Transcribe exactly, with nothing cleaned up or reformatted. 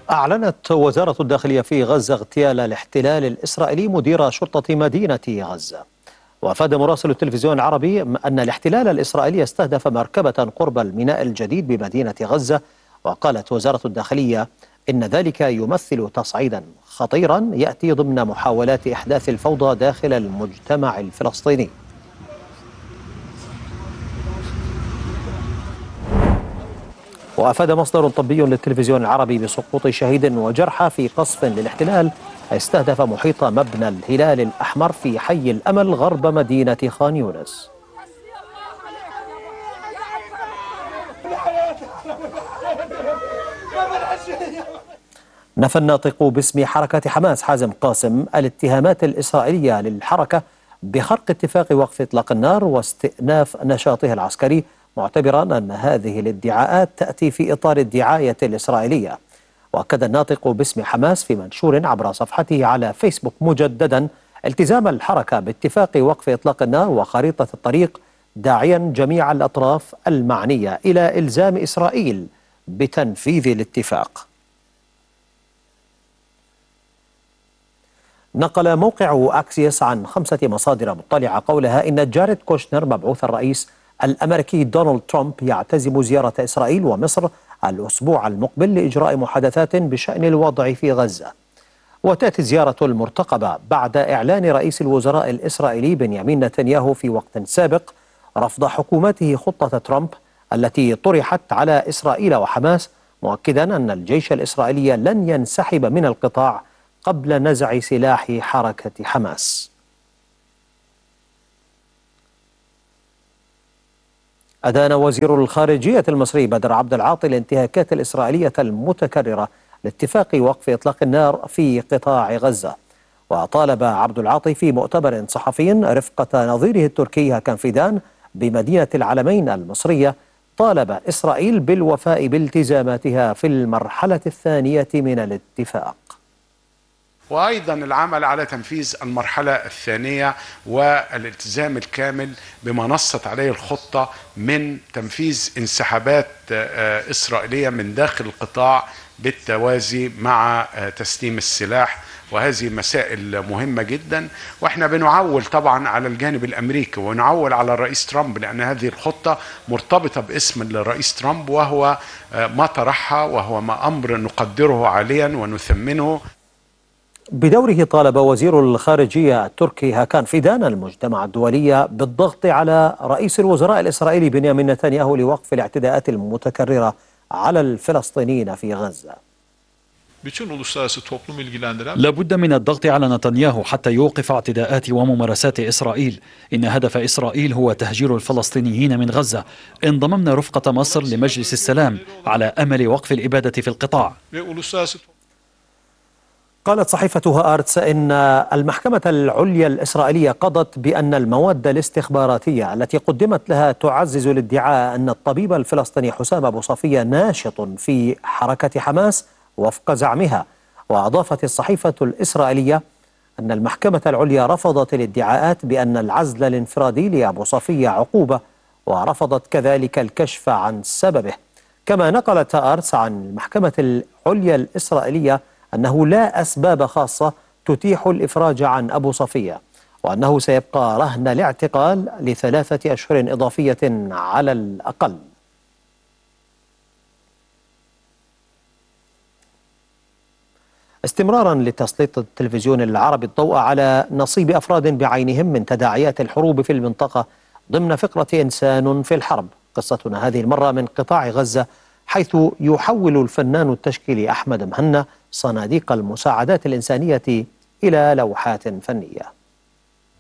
أعلنت وزارة الداخلية في غزة اغتيال الاحتلال الإسرائيلي مدير شرطة مدينة غزة. وأفاد مراسل التلفزيون العربي أن الاحتلال الإسرائيلي استهدف مركبة قرب الميناء الجديد بمدينة غزة. وقالت وزارة الداخلية إن ذلك يمثل تصعيدا خطيرا يأتي ضمن محاولات إحداث الفوضى داخل المجتمع الفلسطيني. وأفاد مصدر طبي للتلفزيون العربي بسقوط شهيد وجرحى في قصف للاحتلال استهدف محيط مبنى الهلال الأحمر في حي الأمل غرب مدينة خان يونس. نفى الناطق باسم حركة حماس حازم قاسم الاتهامات الإسرائيلية للحركة بخرق اتفاق وقف إطلاق النار واستئناف نشاطها العسكري، معتبرا أن هذه الادعاءات تأتي في إطار الدعاية الإسرائيلية. وأكد الناطق باسم حماس في منشور عبر صفحته على فيسبوك مجددا التزام الحركة باتفاق وقف إطلاق النار وخريطة الطريق، داعيا جميع الأطراف المعنية إلى إلزام إسرائيل بتنفيذ الاتفاق. نقل موقع أكسيوس عن خمسة مصادر مطلعة قولها إن جاريد كوشنر مبعوث الرئيس الأمريكي دونالد ترامب يعتزم زيارة إسرائيل ومصر الأسبوع المقبل لإجراء محادثات بشأن الوضع في غزة. وتأتي الزيارة المرتقبة بعد إعلان رئيس الوزراء الإسرائيلي بنيامين نتنياهو في وقت سابق رفض حكومته خطة ترامب التي طرحت على إسرائيل وحماس، مؤكدا أن الجيش الإسرائيلي لن ينسحب من القطاع قبل نزع سلاح حركة حماس. أدان وزير الخارجية المصري بدر عبد العاطي الانتهاكات الإسرائيلية المتكررة لاتفاق وقف إطلاق النار في قطاع غزة. وطالب عبد العاطي في مؤتمر صحفي رفقة نظيره التركي هاكان فيدان بمدينة العلمين المصرية، طالب إسرائيل بالوفاء بالتزاماتها في المرحلة الثانية من الاتفاق. وأيضا العمل على تنفيذ المرحلة الثانية والالتزام الكامل بما نصت عليه الخطة من تنفيذ انسحابات إسرائيلية من داخل القطاع بالتوازي مع تسليم السلاح. وهذه مسائل مهمة جدا، واحنا بنعول طبعا على الجانب الأمريكي ونعول على الرئيس ترامب، لأن هذه الخطة مرتبطة باسم الرئيس ترامب وهو ما طرحها، وهو ما أمر نقدره عاليا ونثمنه. بدوره طالب وزير الخارجية التركي هاكان فيدان المجتمع الدولي بالضغط على رئيس الوزراء الإسرائيلي بنيامين نتنياهو لوقف الاعتداءات المتكررة على الفلسطينيين في غزة. لا بد من الضغط على نتنياهو حتى يوقف اعتداءات وممارسات إسرائيل. إن هدف إسرائيل هو تهجير الفلسطينيين من غزة. انضممنا رفقة مصر لمجلس السلام على أمل وقف الإبادة في القطاع. قالت صحيفة هآرتس إن المحكمة العليا الإسرائيلية قضت بأن المواد الاستخباراتية التي قدمت لها تعزز الادعاء أن الطبيب الفلسطيني حسام أبو صفية ناشط في حركة حماس وفق زعمها. وأضافت الصحيفة الإسرائيلية أن المحكمة العليا رفضت الادعاءات بأن العزل الانفرادي لأبو صفية عقوبة، ورفضت كذلك الكشف عن سببه. كما نقلت هآرتس عن المحكمة العليا الإسرائيلية أنه لا أسباب خاصة تتيح الإفراج عن أبو صفية، وأنه سيبقى رهن الاعتقال لثلاثة أشهر إضافية على الأقل. استمرارا لتسليط التلفزيون العربي الضوء على نصيب أفراد بعينهم من تداعيات الحروب في المنطقة ضمن فقرة إنسان في الحرب، قصتنا هذه المرة من قطاع غزة، حيث يحول الفنان التشكيلي أحمد مهنا صناديق المساعدات الإنسانية إلى لوحات فنية.